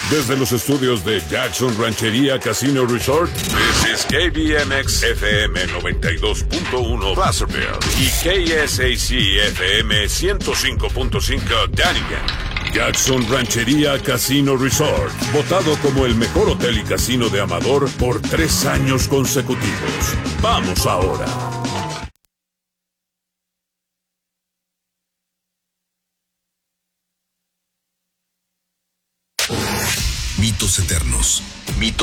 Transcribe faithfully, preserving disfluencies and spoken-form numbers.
Desde los estudios de Jackson Ranchería Casino Resort, this is K B M X F M noventa y dos punto uno Placerville y K S A C F M ciento cinco punto cinco Dunnigan. Jackson Ranchería Casino Resort, votado como el mejor hotel y casino de Amador por tres años consecutivos. Vamos ahora. Mitos eternos. Mitos